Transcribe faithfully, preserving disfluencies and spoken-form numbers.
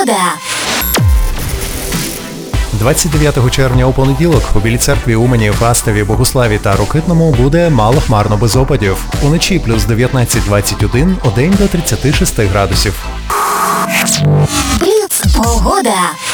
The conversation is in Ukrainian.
Погода. двадцять дев'ятого червня у понеділок у Білій Церкві, Умані, Фастові, Богуславі та Рокитному буде малохмарно без опадів. Уночі плюс дев'ятнадцять двадцять один, удень до тридцять шість градусів. Бліц. Погода.